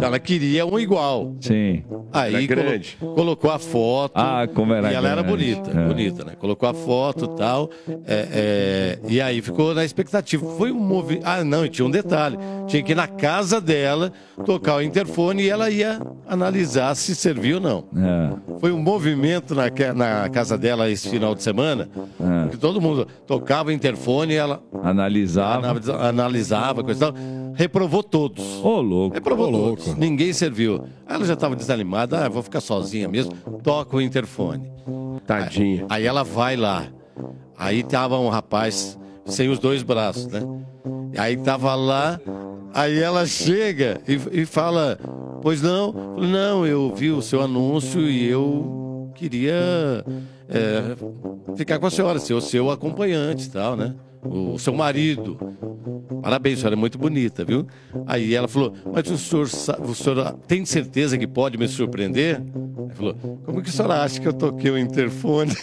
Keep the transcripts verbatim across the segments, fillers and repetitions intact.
Ela queria um igual. Sim. Aí grande. Colo colocou a foto. Ah, como era E ela era grande. bonita, É. bonita, né? Colocou a foto e tal. É, é, e aí ficou na expectativa. Foi um movimento. Ah, não, e tinha um detalhe. Tinha que ir na casa dela, tocar o interfone e ela ia analisar se serviu ou não. É. Foi um movimento na, ca- na casa dela esse final de semana, É. que todo mundo tocava o interfone e ela Analisava. analisa- analisava, coisa e tal. Reprovou todos. Ô, louco. Reprovou Ô, todos. louco. Ninguém serviu. Ela já estava desanimada. Ah, vou ficar sozinha mesmo. Toca o interfone. Tadinha. Aí, aí ela vai lá. Aí tava um rapaz sem os dois braços, né? Aí tava lá. Aí ela chega e, e fala: pois não? Não, eu vi o seu anúncio e eu queria é, ficar com a senhora, ser o seu acompanhante e tal, né? O seu marido. Parabéns, a senhora é muito bonita, viu? Aí ela falou: mas o senhor, sa- o senhor tem certeza que pode me surpreender? Ele falou: como que a senhora acha que eu toquei o interfone?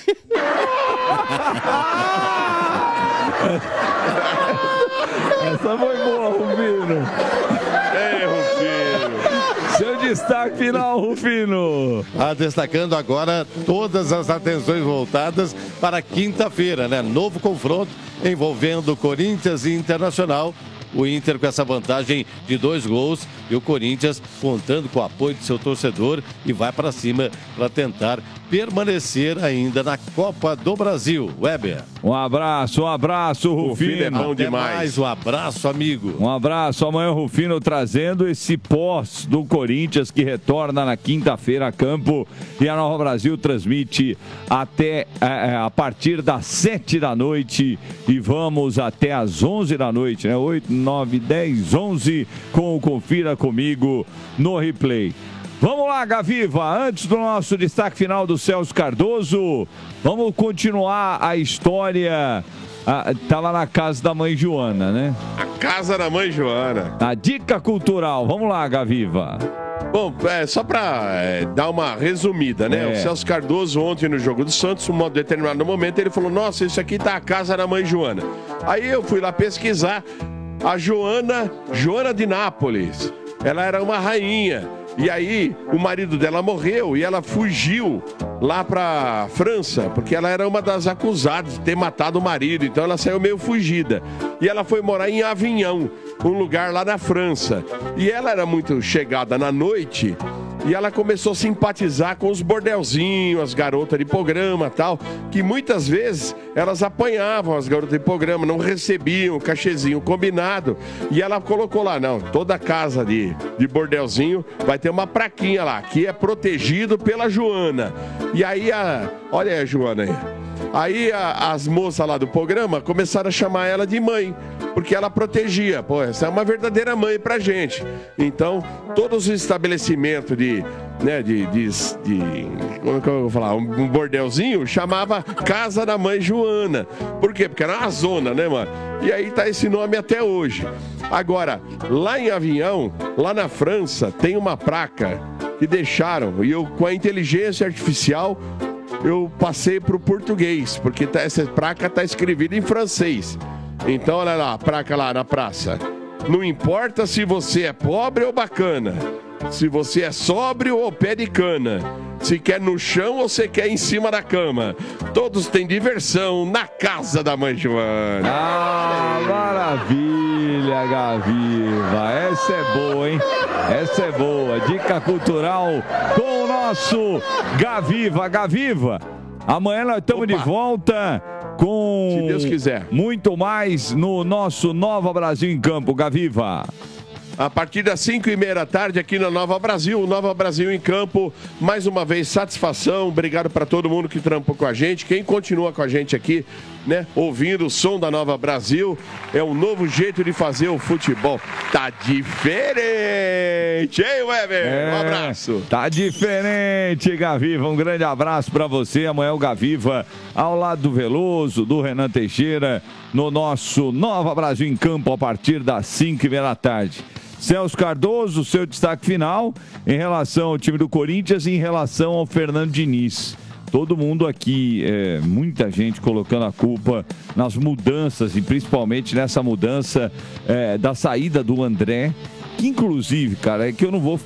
Essa foi boa, Rufino. Ei, Rufino. Seu destaque final, Rufino. Ah, destacando agora todas as atenções voltadas para quinta-feira, né? Novo confronto envolvendo Corinthians e Internacional. O Inter com essa vantagem de dois gols e o Corinthians contando com o apoio de seu torcedor e vai para cima para tentar permanecer ainda na Copa do Brasil. Weber. Um abraço, um abraço, Rufino é Rufino. bom Até demais. mais, um abraço, amigo. Um abraço, amanhã o Rufino trazendo esse pós do Corinthians que retorna na quinta-feira a campo e a Nova Brasil transmite até é, a partir das sete da noite e vamos até às onze da noite, né? oito, nove, dez, onze com o Confira Comigo no replay. Vamos lá, Gaviva, antes do nosso destaque final do Celso Cardoso, vamos continuar a história. Ah, tava na casa da mãe Joana, né? A casa da mãe Joana. A dica cultural, vamos lá, Gaviva. Bom, é, só para é, dar uma resumida, né? É. O Celso Cardoso, ontem no Jogo do Santos, num determinado momento, ele falou: nossa, isso aqui tá a casa da mãe Joana. Aí eu fui lá pesquisar. A Joana, Joana de Nápoles, ela era uma rainha. E aí, o marido dela morreu e ela fugiu lá pra França, porque ela era uma das acusadas de ter matado o marido, então ela saiu meio fugida. E ela foi morar em Avignon, um lugar lá na França. E ela era muito chegada na noite e ela começou a simpatizar com os bordelzinhos, as garotas de programa e tal, que muitas vezes elas apanhavam as garotas de programa, não recebiam o cachezinho combinado. E ela colocou lá: não, toda casa de, de bordelzinho vai ter uma praquinha lá, que é protegido pela Joana. E aí, a, olha aí a Joana aí. Aí a, as moças lá do programa começaram a chamar ela de mãe, porque ela protegia. Pô, essa é uma verdadeira mãe pra gente. Então, todos os estabelecimentos de, né, de, de, de como é que eu vou falar? Um, um bordelzinho chamava Casa da Mãe Joana. Por quê? Porque era uma zona, né, mano? E aí tá esse nome até hoje. Agora, lá em Avignon, lá na França, tem uma placa que deixaram, e eu, com a inteligência artificial, eu passei para o português, porque tá, essa placa está escrevida em francês. Então, olha lá, a placa lá na praça. Não importa se você é pobre ou bacana, se você é sóbrio ou pé de cana, se quer no chão ou se quer em cima da cama, todos têm diversão na casa da mãe Joana. Ah, maravilha, Gaviva. Essa é boa, hein? Essa é boa. Dica cultural com o nosso Gaviva. Gaviva, amanhã nós estamos de volta com, se Deus quiser, muito mais no nosso Nova Brasil em Campo. Gaviva. A partir das cinco e meia da tarde aqui na Nova Brasil, Nova Brasil em Campo. Mais uma vez, satisfação. Obrigado para todo mundo que trampou com a gente. Quem continua com a gente aqui, né, ouvindo o som da Nova Brasil. É um novo jeito de fazer o futebol. Tá diferente, hein, Weber? É, um abraço. Tá diferente, Gaviva. Um grande abraço para você. Amanhã o Gaviva ao lado do Veloso, do Renan Teixeira, no nosso Nova Brasil em Campo, a partir das cinco e meia da tarde. Celso Cardoso, seu destaque final em relação ao time do Corinthians e em relação ao Fernando Diniz. Todo mundo aqui, é, muita gente colocando a culpa nas mudanças e principalmente nessa mudança é, da saída do André, que inclusive, cara, é que eu não vou